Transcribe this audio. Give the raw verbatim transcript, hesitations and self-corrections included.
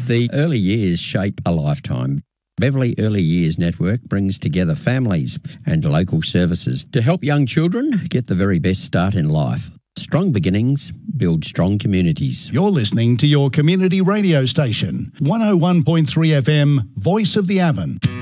The early years shape a lifetime. Beverley Early Years Network brings together families and local services to help young children get the very best start in life. Strong beginnings build strong communities. You're listening to your community radio station, one oh one point three F M, Voice of the Avon.